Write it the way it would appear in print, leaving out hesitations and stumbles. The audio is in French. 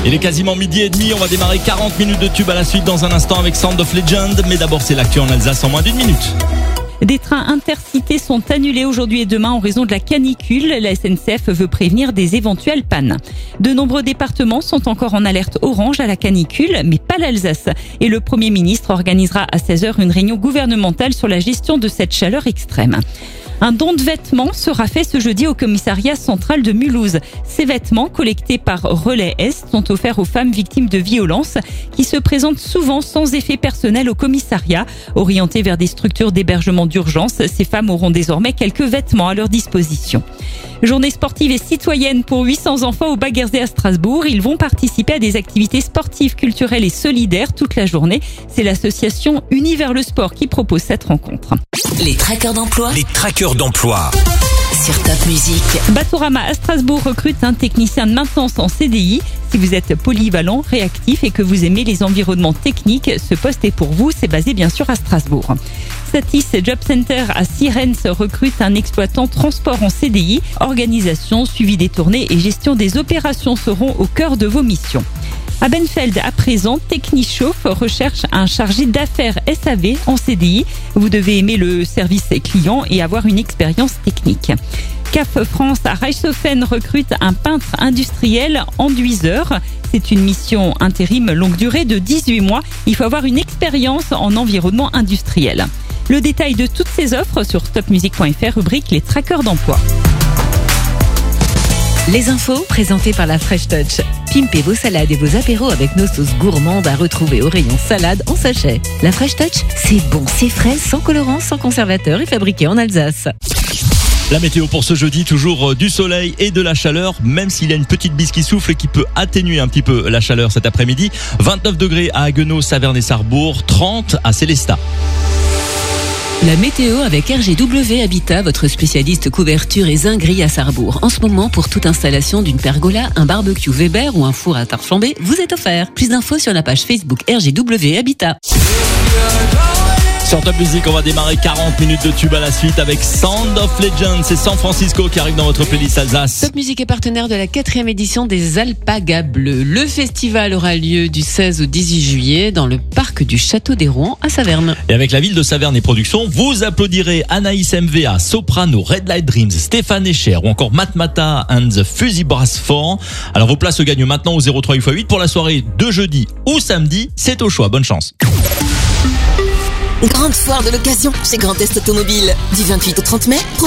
Il est quasiment 12h30, on va démarrer 40 minutes de tube à la suite dans un instant avec Sound of Legend. Mais d'abord, c'est l'actu en Alsace en moins d'une minute. Des trains intercités sont annulés aujourd'hui et demain en raison de la canicule. La SNCF veut prévenir des éventuelles pannes. De nombreux départements sont encore en alerte orange à la canicule, mais pas l'Alsace. Et le Premier ministre organisera à 16h une réunion gouvernementale sur la gestion de cette chaleur extrême. Un don de vêtements sera fait ce jeudi au commissariat central de Mulhouse. Ces vêtements, collectés par Relais Est, sont offerts aux femmes victimes de violences qui se présentent souvent sans effet personnel au commissariat. Orientées vers des structures d'hébergement d'urgence, ces femmes auront désormais quelques vêtements à leur disposition. Journée sportive et citoyenne pour 800 enfants au Baggersee à Strasbourg. Ils vont participer à des activités sportives, culturelles et solidaires toute la journée. C'est l'association Univers le Sport qui propose cette rencontre. Les traqueurs d'emploi. Les traqueurs d'emploi. Sur Top Music. Batorama à Strasbourg recrute un technicien de maintenance en CDI. Si vous êtes polyvalent, réactif et que vous aimez les environnements techniques, ce poste est pour vous. C'est basé bien sûr à Strasbourg. Satis Job Center à Sirens recrute un exploitant transport en CDI. Organisation, suivi des tournées et gestion des opérations seront au cœur de vos missions. À Benfeld, à présent, Technichauffe recherche un chargé d'affaires SAV en CDI. Vous devez aimer le service client et avoir une expérience technique. CAF France à Reichshofen recrute un peintre industriel enduiseur. C'est une mission intérim longue durée de 18 mois. Il faut avoir une expérience en environnement industriel. Le détail de toutes ces offres sur topmusic.fr, rubrique les traqueurs d'emploi. Les infos présentées par la Fresh Touch. Pimpez vos salades et vos apéros avec nos sauces gourmandes à retrouver au rayon salade en sachet. La Fresh Touch, c'est bon, c'est frais, sans colorant, sans conservateur et fabriqué en Alsace. La météo pour ce jeudi, toujours du soleil et de la chaleur, même s'il y a une petite bise qui souffle et qui peut atténuer un petit peu la chaleur cet après-midi. 29 degrés à Haguenau, Saverne et Sarrebourg, 30 à Célestat. La météo avec RGW Habitat, votre spécialiste couverture et zinguerie à Sarrebourg. En ce moment, pour toute installation d'une pergola, un barbecue Weber ou un four à tarte flambée, vous est offert. Plus d'infos sur la page Facebook RGW Habitat. Sur Top Music, on va démarrer 40 minutes de tube à la suite avec Sound of Legend. C'est San Francisco qui arrive dans votre playlist Alsace. Top Music est partenaire de la 4e édition des Alpagas Bleus. Le festival aura lieu du 16 au 18 juillet dans le parc du Château des Rouen à Saverne. Et avec la ville de Saverne et Productions, vous applaudirez Anaïs MVA, Soprano, Red Light Dreams, Stéphane Echer ou encore Matmata and the Fuzzy Brass 4. Alors vos places se gagnent maintenant au 03 8x8 pour la soirée de jeudi ou samedi. C'est au choix. Bonne chance. Grande foire de l'occasion chez Grand Est Automobile. Du 28 au 30 mai.